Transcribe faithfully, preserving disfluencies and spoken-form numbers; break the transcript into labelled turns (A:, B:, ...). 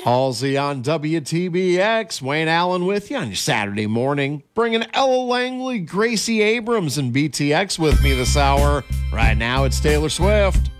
A: Halsey on W T B X. Wayne Allen with you on your Saturday morning. Bringing Ella Langley, Gracie Abrams, and B T X with me this hour. Right now, it's Taylor Swift.